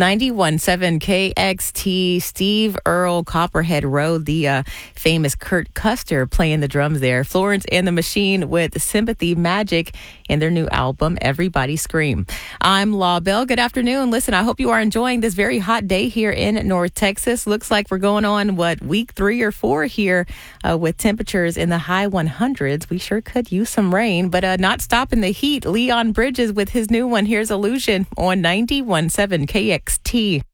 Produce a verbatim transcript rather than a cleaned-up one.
ninety-one point seven K X T, Steve Earle, Copperhead Road, the uh, famous Kurt Custer playing the drums there. Florence and the Machine with Sympathy Magic in their new album, Everybody Scream. I'm Law Bell. Good afternoon. Listen, I hope you are enjoying this very hot day here in North Texas. Looks like we're going on, what, week three or four here uh, with temperatures in the high one hundreds. We sure could use some rain, but uh, not stopping the heat. Leon Bridges with his new one. Here's Illusion on ninety-one point seven K X T.